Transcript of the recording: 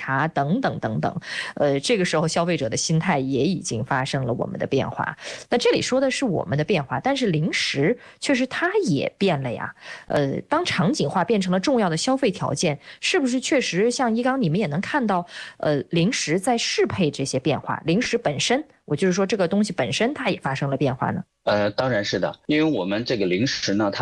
茶等等等等。这个时候消费者的心态也已经发生了我们的变化。那这里说的是我们的变化，但是零食确实它也变了呀。当场景化变成了重要的消费条件，是不是确实像一刚你们也能看到，零食在适配这些变化，零食本身，我就是说这个东西本身它也发生了变化呢？ 当然是的，因为我们这个零食呢，它